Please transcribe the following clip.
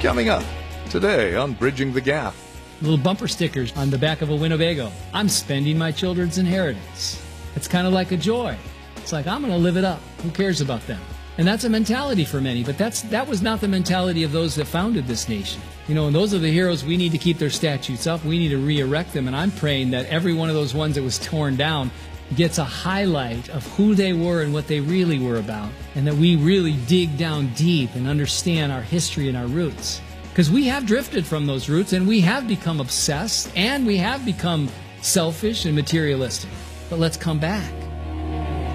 Coming up today on Bridging the Gap. Little bumper stickers on the back of a Winnebago. I'm spending my children's inheritance. It's kind of like a joy. It's like, I'm going to live it up. Who cares about them? And that's a mentality for many, but that was not the mentality of those that founded this nation. You know, and those are the heroes. We need to keep their statutes up. We need to re-erect them. And I'm praying that every one of those ones that was torn down gets a highlight of who they were and what they really were about. And that we really dig down deep and understand our history and our roots. Because we have drifted from those roots, and we have become obsessed, and we have become selfish and materialistic. But let's come back.